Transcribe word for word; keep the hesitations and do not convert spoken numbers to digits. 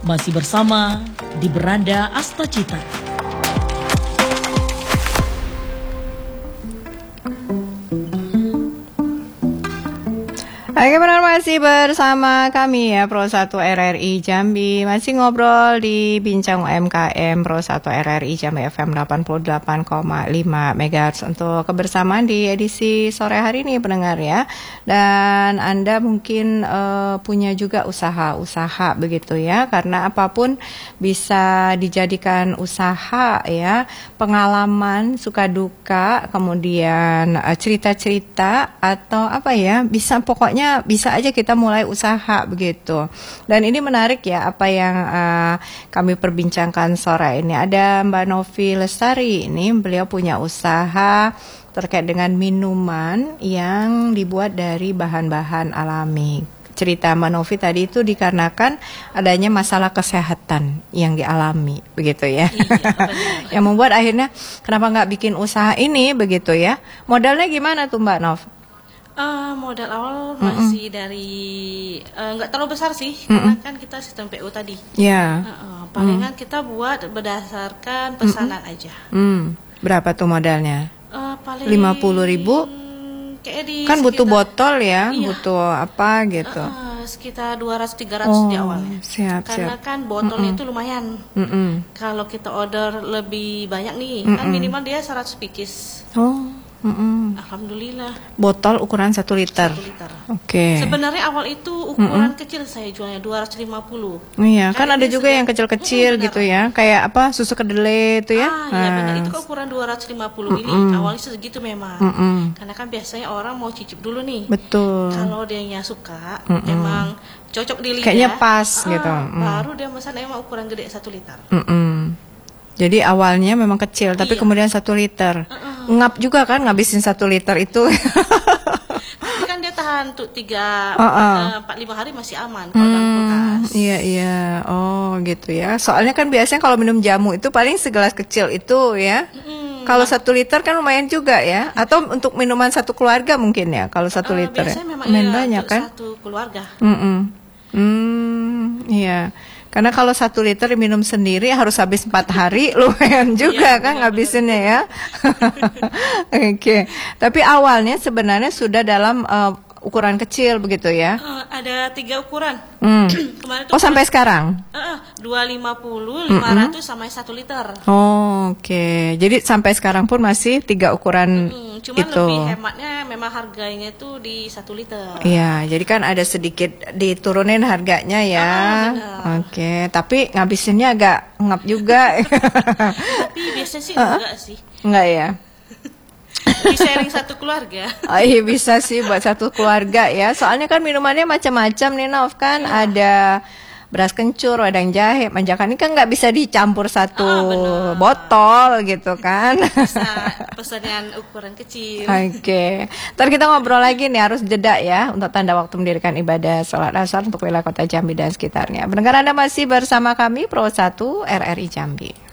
Masih bersama di Beranda Astacita. Oke, benar, masih bersama kami ya Pro satu R R I Jambi. Masih ngobrol di Bincang U M K M Pro satu R R I Jambi F M delapan puluh delapan koma lima megahertz untuk kebersamaan di edisi sore hari ini pendengar ya. Dan Anda mungkin uh, punya juga usaha-usaha begitu ya, karena apapun bisa dijadikan usaha ya. Pengalaman suka duka, kemudian uh, cerita-cerita atau apa ya, bisa pokoknya bisa aja kita mulai usaha begitu. Dan ini menarik ya apa yang uh, kami perbincangkan sore ini. Ada Mbak Novi Lestari, ini beliau punya usaha terkait dengan minuman yang dibuat dari bahan-bahan alami. Cerita Mbak Novi tadi itu dikarenakan adanya masalah kesehatan yang dialami begitu ya. Iya, yang membuat akhirnya kenapa nggak bikin usaha ini begitu ya. Modalnya gimana tuh Mbak Nov? Uh, modal awal masih Mm-mm. dari nggak uh, terlalu besar sih, Mm-mm. karena kan kita sistem P U tadi. Ya. Yeah. Uh, uh, palingan mm. kita buat berdasarkan pesanan Mm-mm. aja. Mm. Berapa tuh modalnya? Uh, paling lima puluh ribu. Di kan sekitar, butuh botol ya, iya. butuh apa gitu. Uh, uh, sekitar dua ratus tiga ratus oh, di awalnya. Siap, karena siap. kan botolnya Mm-mm. itu lumayan. Mm-mm. Kalau kita order lebih banyak nih, Mm-mm. kan minimal dia seratus pieces. Oh. Mm-mm. Alhamdulillah. Botol ukuran satu liter. Satu liter. Oke. Okay. Sebenarnya awal itu ukuran Mm-mm. kecil saya jualnya dua ratus lima puluh. Iya, kan, kan ada juga yang kecil-kecil mm, gitu ya, kayak apa susu kedelai itu ya. Ah, iya ah. benar. Itu kan ukuran dua ratus lima puluh ini awalnya segitu memang. Mm-mm. Karena kan biasanya orang mau cicip dulu nih. Betul. Kalau dianya suka, Mm-mm. emang cocok di lidah. Kayaknya pas ah, gitu. Mm. Baru dia pesan emang ukuran gede satu liter. Mm-mm. Jadi awalnya memang kecil, tapi iya. kemudian satu liter. Uh-uh. Ngap juga kan ngabisin satu liter itu. Tapi kan dia tahan tuh tiga, uh-uh. empat lima hari masih aman. Hmm, iya iya, oh gitu ya. Soalnya kan biasanya kalau minum jamu itu paling segelas kecil itu ya. Hmm, kalau satu liter kan lumayan juga ya. Atau untuk minuman satu keluarga mungkin ya. Kalau satu uh, liter biasanya ya. memang iya, banyak kan? Satu keluarga. Mm-mm. Hmm, iya. Karena kalau satu liter minum sendiri harus habis empat hari, lumayan juga iya, kan ngabisinnya ya. Oke, okay. Tapi awalnya sebenarnya sudah dalam uh, ukuran kecil begitu ya? Uh, ada tiga ukuran. Hmm. Oh sampai sekarang? Dua lima puluh, lima ratus sampai satu liter. Oh, oke. Okay. Jadi sampai sekarang pun masih tiga ukuran hmm, cuman itu. Lebih hematnya memang harganya itu di satu liter. Iya, jadi kan ada sedikit diturunin harganya ya. Ah, oke, okay. Tapi ngabisinnya agak ngap juga. Tapi biasanya sih uh-uh. enggak sih. Enggak ya. Di sharing satu keluarga. Oh, iya bisa sih buat satu keluarga ya. Soalnya kan minumannya macam-macam nih Nov kan. Iya. Ada beras kencur, wedang jahe, manjakan ini kan nggak bisa dicampur satu ah, botol gitu kan. Bisa pesanan ukuran kecil. Oke, okay. Ntar kita ngobrol lagi nih, harus jeda ya untuk tanda waktu mendirikan ibadah sholat asar untuk wilayah kota Jambi dan sekitarnya. Pendengar Anda masih bersama kami Pro satu R R I Jambi.